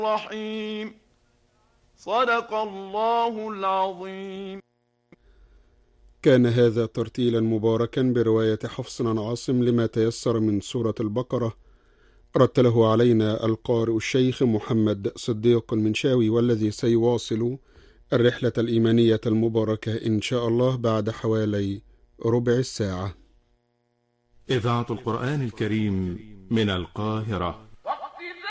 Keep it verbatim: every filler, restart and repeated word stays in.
الرحيم. صدق الله العظيم. كان هذا ترتيلا مباركا برواية حفص عن عاصم لما تيسر من سورة البقرة، رتله علينا القارئ الشيخ محمد صديق المنشاوي، والذي سيواصل الرحلة الإيمانية المباركة إن شاء الله بعد حوالي ربع الساعة. إذاعة القرآن الكريم من القاهرة.